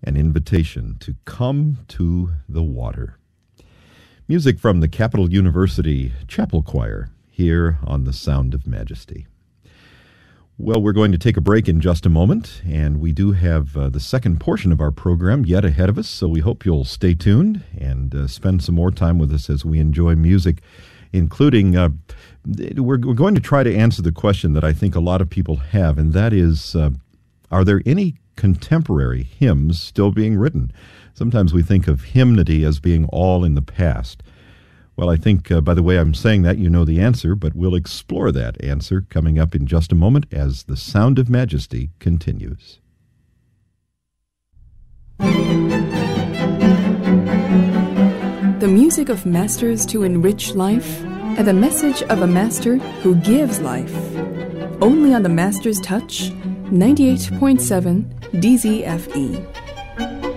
an invitation to come to the water. Music from the Capital University Chapel Choir here on The Sound of Majesty. Well, we're going to take a break in just a moment, and we do have the second portion of our program yet ahead of us, so we hope you'll stay tuned and spend some more time with us as we enjoy music, including, we're going to try to answer the question that I think a lot of people have, and that is, are there any contemporary hymns still being written? Sometimes we think of hymnody as being all in the past. Well, I think by the way I'm saying that, you know the answer, but we'll explore that answer coming up in just a moment as The Sound of Majesty continues. The music of masters to enrich life, and the message of a master who gives life. Only on the Master's Touch, 98.7 DZFE.